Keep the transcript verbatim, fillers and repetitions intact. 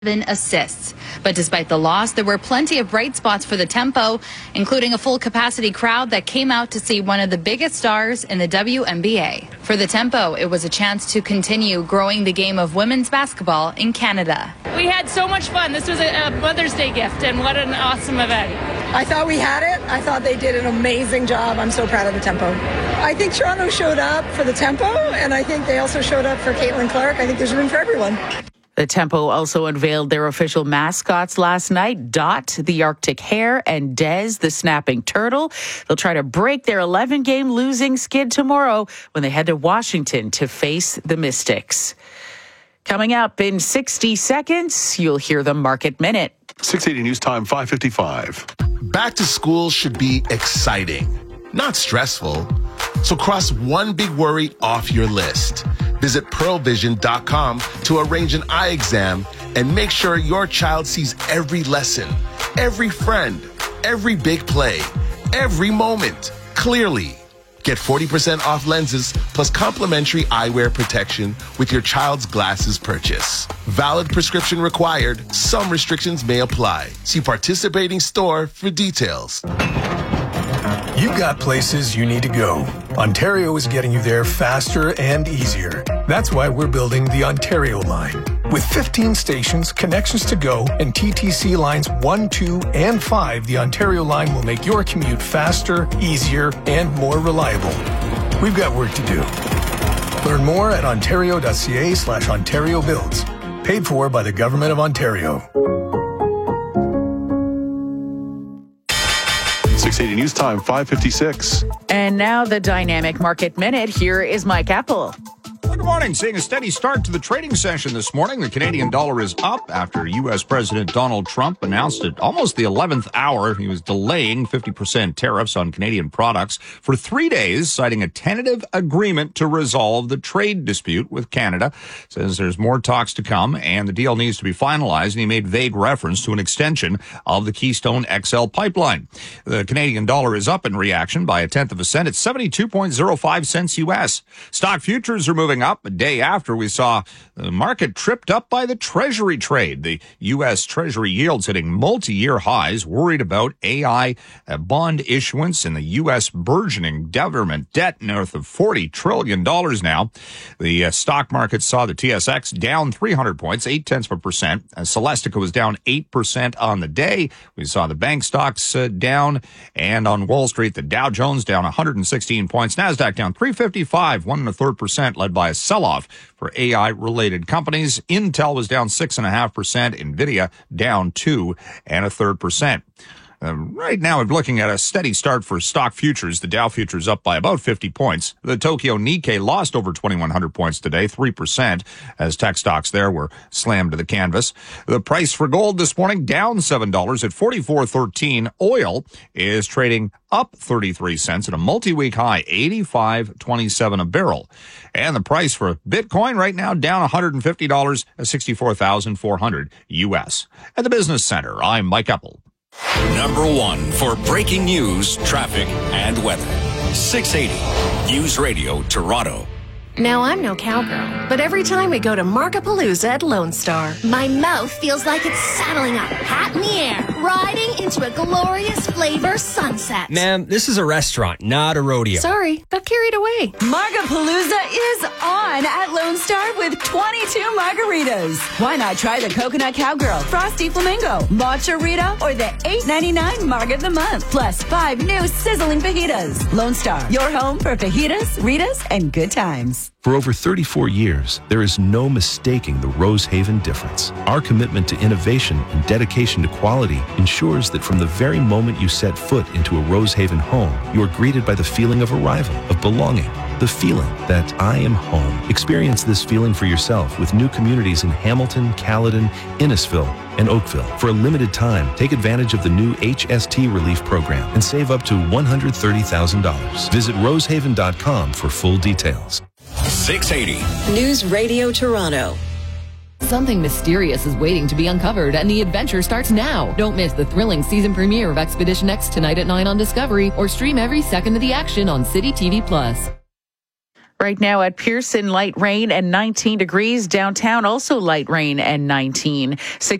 assists. But despite the loss, there were plenty of bright spots for the Tempo, including a full capacity crowd that came out to see one of the biggest stars in the W N B A. For the Tempo, it was a chance to continue growing the game of women's basketball in Canada. We had so much fun. This was a, a Mother's Day gift, and what an awesome event. I thought we had it. I thought they did an amazing job. I'm so proud of the Tempo. I think Toronto showed up for the Tempo, and I think they also showed up for Caitlin Clark. I think there's room for everyone. The Tempo also unveiled their official mascots last night, Dot, the Arctic hare, and Des, the snapping turtle. They'll try to break their eleven-game losing skid tomorrow when they head to Washington to face the Mystics. Coming up in sixty seconds, you'll hear the Market Minute. six eighty News Time, five fifty-five. Back to school should be exciting, not stressful. So cross one big worry off your list. Visit pearl vision dot com to arrange an eye exam and make sure your child sees every lesson, every friend, every big play, every moment clearly. Get forty percent off lenses plus complimentary eyewear protection with your child's glasses purchase. Valid prescription required. Some restrictions may apply. See participating store for details. You've got places you need to go. Ontario is getting you there faster and easier. That's why we're building the Ontario line. With fifteen stations, connections to go, and T T C lines one, two, and five, the Ontario line will make your commute faster, easier, and more reliable. We've got work to do. Learn more at ontario.ca slash Ontario Builds. Paid for by the Government of Ontario. six eighty News Time, five fifty-six. And now the Dynamic Market Minute. Here is Mike Apple. Good morning. Seeing a steady start to the trading session this morning. The Canadian dollar is up after U S President Donald Trump announced at almost the eleventh hour he was delaying fifty percent tariffs on Canadian products for three days, citing a tentative agreement to resolve the trade dispute with Canada. Says there's more talks to come and the deal needs to be finalized, and he made vague reference to an extension of the Keystone X L pipeline. The Canadian dollar is up in reaction by a tenth of a cent at seventy-two point oh five cents U S. Stock futures are moving up a day after we saw the market tripped up by the Treasury trade. The U S Treasury yields hitting multi-year highs, worried about A I uh, bond issuance and the U S burgeoning government debt north of forty trillion dollars now. The uh, stock market saw the T S X down three hundred points, eight tenths of a percent. Uh, Celestica was down eight percent on the day. We saw the bank stocks uh, down, and on Wall Street, the Dow Jones down one hundred sixteen points. NASDAQ down three fifty-five, one and a third percent, led by a sell-off for A I-related companies. Intel was down six and a half percent. Nvidia down two and a third percent. Uh, right now, we're looking at a steady start for stock futures. The Dow futures up by about fifty points. The Tokyo Nikkei lost over twenty-one hundred points today, three percent, as tech stocks there were slammed to the canvas. The price for gold this morning down seven dollars at forty-four thirteen. Oil is trading up thirty-three cents at a multi-week high, eighty-five twenty-seven a barrel. And the price for Bitcoin right now down one hundred fifty dollars at sixty-four thousand four hundred U S. At the Business Center, I'm Mike Apple. Number one for breaking news, traffic, and weather. six eighty News Radio Toronto. Now, I'm no cowgirl, but every time we go to Markapalooza at Lone Star, my mouth feels like it's saddling up, hat in the air, riding into a glorious flavor sunset. Ma'am, this is a restaurant, not a rodeo. Sorry, got carried away. Markapalooza is on at Lone Star with twenty-two margaritas. Why not try the Coconut Cowgirl, Frosty Flamingo, Matcha Rita, or the eight ninety-nine Marg of the Month, plus five new sizzling fajitas. Lone Star, your home for fajitas, Ritas, and good times. For over thirty-four years, there is no mistaking the Rosehaven difference. Our commitment to innovation and dedication to quality ensures that from the very moment you set foot into a Rosehaven home, you are greeted by the feeling of arrival, of belonging, the feeling that I am home. Experience this feeling for yourself with new communities in Hamilton, Caledon, Innisfil, and Oakville. For a limited time, take advantage of the new H S T relief program and save up to one hundred thirty thousand dollars. Visit rosehaven dot com for full details. six eighty News Radio Toronto. Something mysterious is waiting to be uncovered, and the adventure starts now. Don't miss the thrilling season premiere of Expedition X tonight at nine on Discovery, or stream every second of the action on City T V Plus. Right now at Pearson, light rain and nineteen degrees. Downtown, also light rain and nineteen.